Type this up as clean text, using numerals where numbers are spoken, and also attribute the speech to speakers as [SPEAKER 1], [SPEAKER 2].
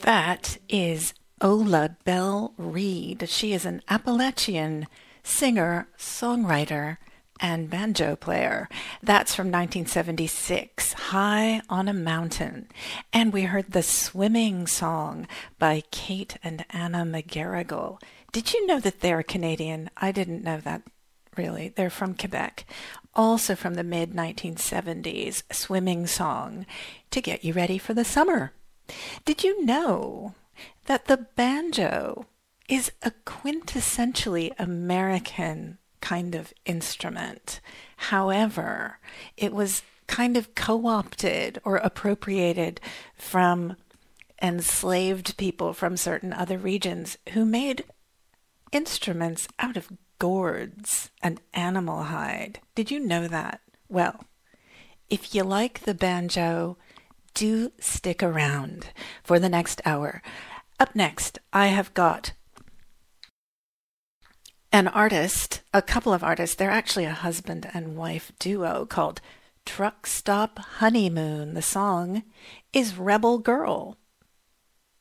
[SPEAKER 1] That is Ola Belle Reed. She is an Appalachian singer, songwriter, and banjo player. That's from 1976, High on a Mountain. And we heard the Swimming Song by Kate and Anna McGarrigle. Did you know that they're Canadian? I didn't know that, really. They're from Quebec. Also from the mid-1970s, Swimming Song, to get you ready for the summer. Did you know that the banjo is a quintessentially American kind of instrument? However, it was kind of co-opted or appropriated from enslaved people from certain other regions who made instruments out of gourds and animal hide. Did you know that? Well, if you like the banjo, do stick around for the next hour. Up next, I have got an artist, a couple of artists. They're actually a husband and wife duo called Truck Stop Honeymoon. The song is Rebel Girl.